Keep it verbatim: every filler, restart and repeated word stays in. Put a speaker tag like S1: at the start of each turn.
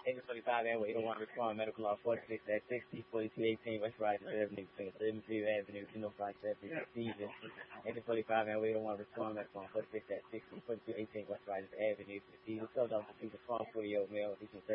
S1: eight forty-five and eight oh one respond medical law forty-six at sixty, forty-two eighteen West Rogers Avenue, between thirty-three Avenue, Kingdom Park Avenue, Stevens. eight forty-five and eight oh one respond medical law forty-six at sixty, forty-two eighteen West Rogers Avenue, Stevens. So, Doctor Stevens, phone for your mail,